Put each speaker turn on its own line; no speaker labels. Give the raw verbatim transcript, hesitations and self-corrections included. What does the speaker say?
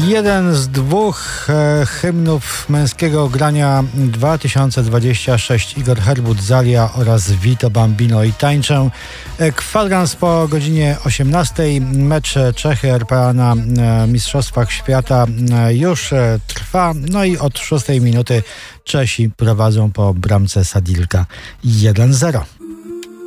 Jeden z dwóch e, hymnów męskiego grania dwa tysiące dwudziesty szósty. Igor Herbut, Zalia oraz Vito Bambino i Tańczę. E, kwadrans po godzinie osiemnastej. Mecz Czechy R P A na e, Mistrzostwach Świata e, już e, trwa. No i od szóstej minuty Czesi prowadzą po bramce Sadilka jeden zero.